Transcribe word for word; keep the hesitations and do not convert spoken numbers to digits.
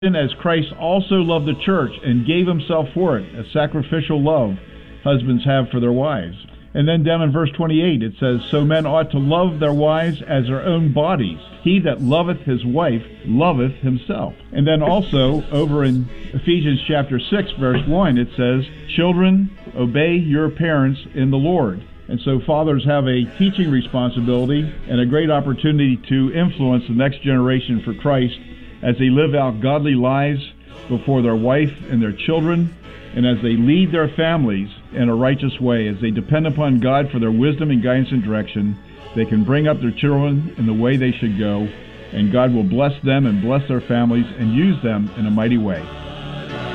as Christ also loved the church and gave himself for it, a sacrificial love husbands have for their wives. And then down in verse twenty-eight it says, so men ought to love their wives as their own bodies. He that loveth his wife loveth himself. And then also over in Ephesians chapter six verse one it says, children, obey your parents in the Lord. And so fathers have a teaching responsibility and a great opportunity to influence the next generation for Christ as they live out godly lives before their wife and their children, and as they lead their families in a righteous way, as they depend upon God for their wisdom and guidance and direction. They can bring up their children in the way they should go, and God will bless them and bless their families and use them in a mighty way.